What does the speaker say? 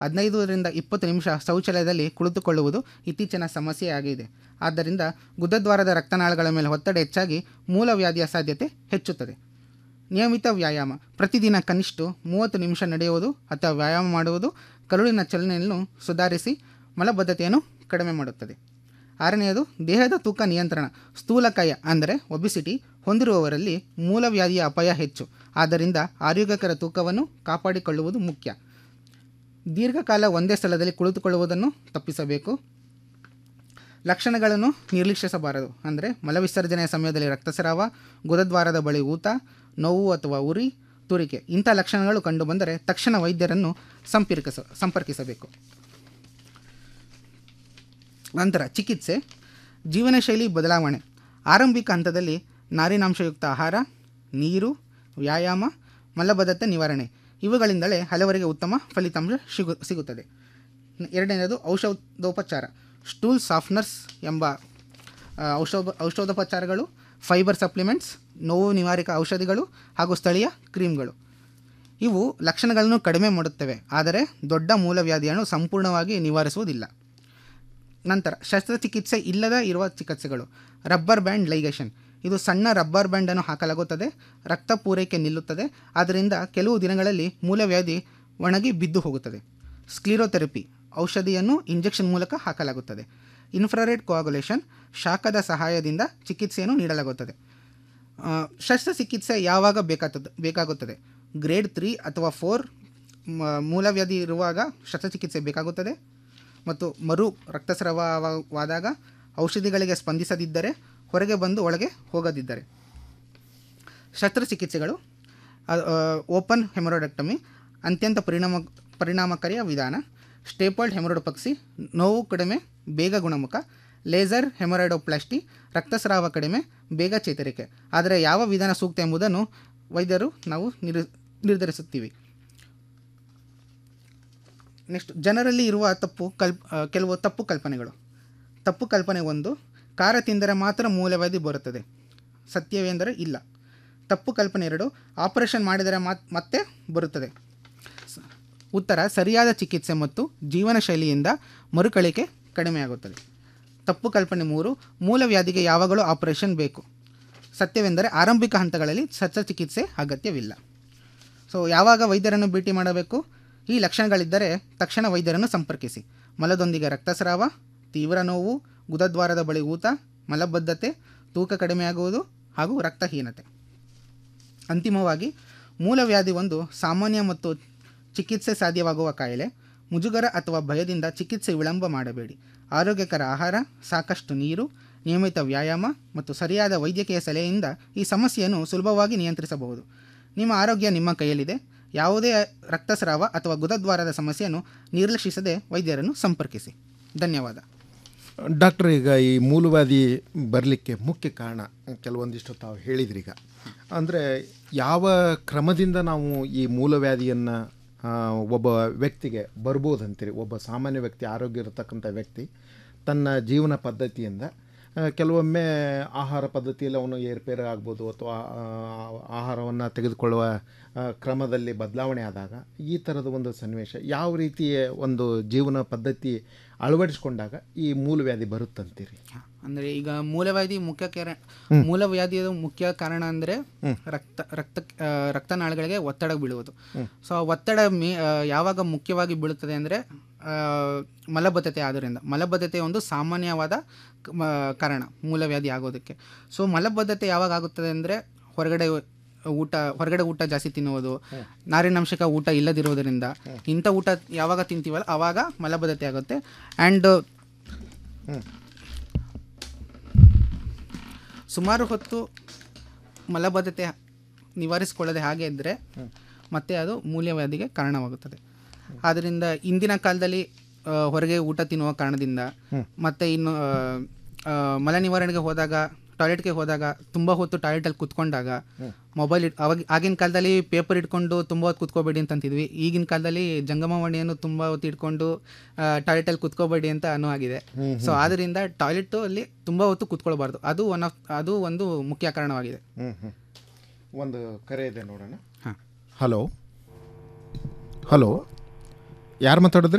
15-20 ನಿಮಿಷ ಶೌಚಾಲಯದಲ್ಲಿ ಕುಳಿತುಕೊಳ್ಳುವುದು ಇತ್ತೀಚಿನ ಸಮಸ್ಯೆಯಾಗಿದೆ. ಆದ್ದರಿಂದ ಗುದದ್ವಾರದ ರಕ್ತನಾಳಗಳ ಮೇಲೆ ಒತ್ತಡ ಹೆಚ್ಚಾಗಿ ಮೂಲವ್ಯಾಧಿಯ ಸಾಧ್ಯತೆ ಹೆಚ್ಚುತ್ತದೆ. ನಿಯಮಿತ ವ್ಯಾಯಾಮ. ಪ್ರತಿದಿನ ಕನಿಷ್ಠ 30 ನಿಮಿಷ ನಡೆಯುವುದು ಅಥವಾ ವ್ಯಾಯಾಮ ಮಾಡುವುದು ಕರುಳಿನ ಚಲನೆಯನ್ನು ಸುಧಾರಿಸಿ ಮಲಬದ್ಧತೆಯನ್ನು ಕಡಿಮೆ ಮಾಡುತ್ತದೆ. 6ನೇದು ದೇಹದ ತೂಕ ನಿಯಂತ್ರಣ. ಸ್ಥೂಲಕಾಯ ಅಂದರೆ ಒಬಿಸಿಟಿ ಹೊಂದಿರುವವರಲ್ಲಿ ಮೂಲವ್ಯಾಧಿಯ ಅಪಾಯ ಹೆಚ್ಚು. ಆದ್ದರಿಂದ ಆರೋಗ್ಯಕರ ತೂಕವನ್ನು ಕಾಪಾಡಿಕೊಳ್ಳುವುದು ಮುಖ್ಯ. ದೀರ್ಘಕಾಲ ಒಂದೇ ಸ್ಥಳದಲ್ಲಿ ಕುಳಿತುಕೊಳ್ಳುವುದನ್ನು ತಪ್ಪಿಸಬೇಕು. ಲಕ್ಷಣಗಳನ್ನು ನಿರ್ಲಕ್ಷಿಸಬಾರದು. ಅಂದರೆ ಮಲವಿಸರ್ಜನೆಯ ಸಮಯದಲ್ಲಿ ರಕ್ತಸ್ರಾವ, ಗುದದ್ವಾರದ ಬಳಿ ಊತ, ನೋವು ಅಥವಾ ಉರಿ, ತುರಿಕೆ ಇಂಥ ಲಕ್ಷಣಗಳು ಕಂಡುಬಂದರೆ ತಕ್ಷಣ ವೈದ್ಯರನ್ನು ಸಂಪರ್ಕಿಸಬೇಕು. ನಂತರ ಚಿಕಿತ್ಸೆ. ಜೀವನ ಶೈಲಿ ಬದಲಾವಣೆ. ಆರಂಭಿಕ ಹಂತದಲ್ಲಿ ನಾರಿನಾಂಶಯುಕ್ತ ಆಹಾರ, ನೀರು, ವ್ಯಾಯಾಮ, ಮಲಬದ್ಧತೆ ನಿವಾರಣೆ ಇವುಗಳಿಂದಲೇ ಹಲವರಿಗೆ ಉತ್ತಮ ಫಲಿತಾಂಶ ಸಿಗುತ್ತದೆ. 2ನೇದು ಔಷಧೋಪಚಾರ. ಸ್ಟೂಲ್ ಸಾಫ್ಟ್ನರ್ಸ್ ಎಂಬ ಔಷಧೋಪಚಾರಗಳು, ಫೈಬರ್ ಸಪ್ಲಿಮೆಂಟ್ಸ್, ನೋವು ನಿವಾರಕ ಔಷಧಿಗಳು ಹಾಗೂ ಸ್ಥಳೀಯ ಕ್ರೀಮ್ಗಳು. ಇವು ಲಕ್ಷಣಗಳನ್ನು ಕಡಿಮೆ ಮಾಡುತ್ತವೆ, ಆದರೆ ದೊಡ್ಡ ಮೂಲವ್ಯಾಧಿಯನ್ನು ಸಂಪೂರ್ಣವಾಗಿ ನಿವಾರಿಸುವುದಿಲ್ಲ. ನಂತರ ಶಸ್ತ್ರಚಿಕಿತ್ಸೆ ಇಲ್ಲದ ಇರುವ ಚಿಕಿತ್ಸೆಗಳು. Rubber band ligation. ಇದು ಸಣ್ಣ ರಬ್ಬರ್ ಬ್ಯಾಂಡನ್ನು ಹಾಕಲಾಗುತ್ತದೆ. ರಕ್ತ ಪೂರೈಕೆ ನಿಲ್ಲುತ್ತದೆ. ಆದ್ದರಿಂದ ಕೆಲವು ದಿನಗಳಲ್ಲಿ ಮೂಲವ್ಯಾಧಿ ಒಣಗಿ ಬಿದ್ದು ಹೋಗುತ್ತದೆ. ಸ್ಕ್ಲಿರೋಥೆರಪಿ. ಔಷಧಿಯನ್ನು ಇಂಜೆಕ್ಷನ್ ಮೂಲಕ ಹಾಕಲಾಗುತ್ತದೆ. ಇನ್ಫ್ರಾರೆಡ್ ಕೋಆಗುಲೇಷನ್. ಶಾಖದ ಸಹಾಯದಿಂದ ಚಿಕಿತ್ಸೆಯನ್ನು ನೀಡಲಾಗುತ್ತದೆ. ಶಸ್ತ್ರಚಿಕಿತ್ಸೆ ಯಾವಾಗ ಬೇಕಾಗುತ್ತದೆ? ಗ್ರೇಡ್ 3 ಅಥವಾ 4 ಮೂಲವ್ಯಾಧಿ ಇರುವಾಗ ಶಸ್ತ್ರಚಿಕಿತ್ಸೆ ಬೇಕಾಗುತ್ತದೆ. ಮತ್ತು ಮರು ರಕ್ತಸ್ರಾವವಾದಾಗ, ಔಷಧಿಗಳಿಗೆ ಸ್ಪಂದಿಸದಿದ್ದರೆ, ಹೊರಗೆ ಬಂದು ಒಳಗೆ ಹೋಗದಿದ್ದರೆ. ಶಸ್ತ್ರಚಿಕಿತ್ಸೆಗಳು. ಓಪನ್ ಹೆಮರೋಡೆಕ್ಟಮಿ ಅತ್ಯಂತ ಪರಿಣಾಮಕಾರಿಯ ವಿಧಾನ. ಸ್ಟೇಪಲ್ಡ್ ಹೆಮರೋಡೋಪ್ಲಾಸ್ಟಿ ನೋವು ಕಡಿಮೆ, ಬೇಗ ಗುಣಮುಖ. ಲೇಸರ್ ಹೆಮರಾಯ್ಡೋಪ್ಲಾಸ್ಟಿ ರಕ್ತಸ್ರಾವ ಕಡಿಮೆ, ಬೇಗ ಚೇತರಿಕೆ. ಆದರೆ ಯಾವ ವಿಧಾನ ಸೂಕ್ತ ಎಂಬುದನ್ನು ನಾವು ನಿರ್ಧರಿಸುತ್ತೀವಿ. ನೆಕ್ಸ್ಟ್, ಜನರಲ್ಲಿ ಇರುವ ಕೆಲವು ತಪ್ಪು ಕಲ್ಪನೆಗಳು. ತಪ್ಪು ಕಲ್ಪನೆ 1, ಖಾರ ತಿಂದರೆ ಮಾತ್ರ ಮೂಲವ್ಯಾಧಿ ಬರುತ್ತದೆ. ಸತ್ಯವೆಂದರೆ ಇಲ್ಲ. ತಪ್ಪು ಕಲ್ಪನೆ 2, ಆಪರೇಷನ್ ಮಾಡಿದರೆ ಮತ್ತೆ ಬರುತ್ತದೆ. ಉತ್ತರ, ಸರಿಯಾದ ಚಿಕಿತ್ಸೆ ಮತ್ತು ಜೀವನ ಶೈಲಿಯಿಂದ ಮರುಕಳಿಕೆ ಕಡಿಮೆಯಾಗುತ್ತದೆ. ತಪ್ಪು ಕಲ್ಪನೆ 3, ಮೂಲವ್ಯಾಧಿಗೆ ಯಾವಾಗಲೂ ಆಪರೇಷನ್ ಬೇಕು. ಸತ್ಯವೆಂದರೆ ಆರಂಭಿಕ ಹಂತಗಳಲ್ಲಿ ಶಸ್ತ್ರಚಿಕಿತ್ಸೆ ಅಗತ್ಯವಿಲ್ಲ. ಯಾವಾಗ ವೈದ್ಯರನ್ನು ಭೇಟಿ ಮಾಡಬೇಕು? ಈ ಲಕ್ಷಣಗಳಿದ್ದರೆ ತಕ್ಷಣ ವೈದ್ಯರನ್ನು ಸಂಪರ್ಕಿಸಿ. ಮಲದೊಂದಿಗೆ ರಕ್ತಸ್ರಾವ, ತೀವ್ರ ನೋವು, ಗುದದ್ವಾರದ ಬಳಿ ಊತ, ಮಲಬದ್ಧತೆ, ತೂಕ ಕಡಿಮೆಯಾಗುವುದು ಹಾಗೂ ರಕ್ತಹೀನತೆ. ಅಂತಿಮವಾಗಿ, ಮೂಲವ್ಯಾಧಿ ಒಂದು ಸಾಮಾನ್ಯ ಮತ್ತು ಚಿಕಿತ್ಸೆ ಸಾಧ್ಯವಾಗುವ ಕಾಯಿಲೆ. ಮುಜುಗರ ಅಥವಾ ಭಯದಿಂದ ಚಿಕಿತ್ಸೆ ವಿಳಂಬ ಮಾಡಬೇಡಿ. ಆರೋಗ್ಯಕರ ಆಹಾರ, ಸಾಕಷ್ಟು ನೀರು, ನಿಯಮಿತ ವ್ಯಾಯಾಮ ಮತ್ತು ಸರಿಯಾದ ವೈದ್ಯಕೀಯ ಸಲಹೆಯಿಂದ ಈ ಸಮಸ್ಯೆಯನ್ನು ಸುಲಭವಾಗಿ ನಿಯಂತ್ರಿಸಬಹುದು. ನಿಮ್ಮ ಆರೋಗ್ಯ ನಿಮ್ಮ ಕೈಯಲ್ಲಿದೆ. ಯಾವುದೇ ರಕ್ತಸ್ರಾವ ಅಥವಾ ಗುದದ್ವಾರದ ಸಮಸ್ಯೆಯನ್ನು ನಿರ್ಲಕ್ಷಿಸದೆ ವೈದ್ಯರನ್ನು ಸಂಪರ್ಕಿಸಿ. ಧನ್ಯವಾದ. ಡಾಕ್ಟರ್, ಈಗ ಈ ಮೂಲವ್ಯಾಧಿ ಬರಲಿಕ್ಕೆ ಮುಖ್ಯ ಕಾರಣ ಕೆಲವೊಂದಿಷ್ಟು ತಾವು ಹೇಳಿದ್ರೀಗ. ಅಂದರೆ ಯಾವ ಕ್ರಮದಿಂದ ನಾವು ಈ ಮೂಲವ್ಯಾಧಿಯನ್ನು ಒಬ್ಬ ವ್ಯಕ್ತಿಗೆ ಬರ್ಬೋದಂತೀರಿ? ಒಬ್ಬ ಸಾಮಾನ್ಯ ವ್ಯಕ್ತಿ, ಆರೋಗ್ಯ ಇರತಕ್ಕಂಥ ವ್ಯಕ್ತಿ ತನ್ನ ಜೀವನ ಪದ್ಧತಿಯಿಂದ ಕೆಲವೊಮ್ಮೆ ಆಹಾರ ಪದ್ಧತಿಯಲ್ಲಿ ಅವನು ಏರ್ಪೇರು ಆಗ್ಬೋದು, ಅಥವಾ ಆಹಾರವನ್ನು ತೆಗೆದುಕೊಳ್ಳುವ ಕ್ರಮದಲ್ಲಿ ಬದಲಾವಣೆ ಆದಾಗ ಈ ಥರದ ಒಂದು ಸನ್ನಿವೇಶ, ಯಾವ ರೀತಿಯ ಒಂದು ಜೀವನ ಪದ್ಧತಿ ಅಳವಡಿಸ್ಕೊಂಡಾಗ ಈ ಮೂಲವ್ಯಾಧಿ ಬರುತ್ತಂತೀರಿ? ಅಂದರೆ ಈಗ ಮೂಲವ್ಯಾಧಿಯ ಮುಖ್ಯ ಕಾರಣ ಅಂದರೆ ರಕ್ತನಾಳಗಳಿಗೆ ಒತ್ತಡ ಬೀಳುವುದು. ಸೊ ಆ ಒತ್ತಡ ಯಾವಾಗ ಮುಖ್ಯವಾಗಿ ಬೀಳುತ್ತದೆ ಅಂದರೆ ಮಲಬದ್ಧತೆ ಆದ್ದರಿಂದ. ಮಲಬದ್ಧತೆ ಒಂದು ಸಾಮಾನ್ಯವಾದ ಕಾರಣ ಮೂಲವ್ಯಾಧಿ ಆಗೋದಕ್ಕೆ. ಸೊ ಮಲಬದ್ಧತೆ ಯಾವಾಗ ಆಗುತ್ತದೆ ಅಂದರೆ ಹೊರಗಡೆ ಊಟ ಜಾಸ್ತಿ ತಿನ್ನುವುದು, ನಾರಿನಾಂಶಕ ಊಟ ಇಲ್ಲದಿರುವುದರಿಂದ. ಇಂಥ ಊಟ ಯಾವಾಗ ತಿಂತೀವಲ್ಲ ಆವಾಗ ಮಲಬದ್ಧತೆ ಆಗುತ್ತೆ. ಆ್ಯಂಡ್ ಸುಮಾರು ಹೊತ್ತು ಮಲಬದ್ಧತೆ ನಿವಾರಿಸಿಕೊಳ್ಳದೆ ಹಾಗೆ ಇದ್ದರೆ ಮತ್ತೆ ಅದು ಮೂಲವ್ಯಾಧಿಗೆ ಕಾರಣವಾಗುತ್ತದೆ. ಆದ್ದರಿಂದ ಇಂದಿನ ಕಾಲದಲ್ಲಿ ಹೊರಗೆ ಊಟ ತಿನ್ನುವ ಕಾರಣದಿಂದ ಮತ್ತು ಇನ್ನು ಮಲ ನಿವಾರಣೆಗೆ ಹೋದಾಗ, ಟಾಯ್ಲೆಟ್ಗೆ ಹೋದಾಗ ತುಂಬ ಹೊತ್ತು ಟಾಯ್ಲೆಟಲ್ಲಿ ಕೂತ್ಕೊಂಡಾಗ ಮೊಬೈಲ್ ಆಗಿನ ಕಾಲದಲ್ಲಿ ಪೇಪರ್ ಇಟ್ಕೊಂಡು ತುಂಬ ಹೊತ್ತು ಕೂತ್ಕೋಬೇಡಿ ಅಂತಂತಿದ್ವಿ. ಈಗಿನ ಕಾಲದಲ್ಲಿ ಜಂಗಮವಾಣಿಯನ್ನು ತುಂಬ ಹೊತ್ತು ಇಟ್ಕೊಂಡು ಟಾಯ್ಲೆಟಲ್ಲಿ ಕೂತ್ಕೋಬೇಡಿ ಅಂತ ಆಗಿದೆ. ಸೊ ಆದ್ದರಿಂದ ಟಾಯ್ಲೆಟ್ ಅಲ್ಲಿ ತುಂಬ ಹೊತ್ತು ಕೂತ್ಕೊಳ್ಬಾರ್ದು. ಅದು ಒಂದು ಮುಖ್ಯ ಕಾರಣವಾಗಿದೆ. ಒಂದು ಕರೆ ಇದೆ ನೋಡೋಣ. ಹಲೋ ಹಲೋ ಯಾರು ಮಾತಾಡಿದ್ರಿ?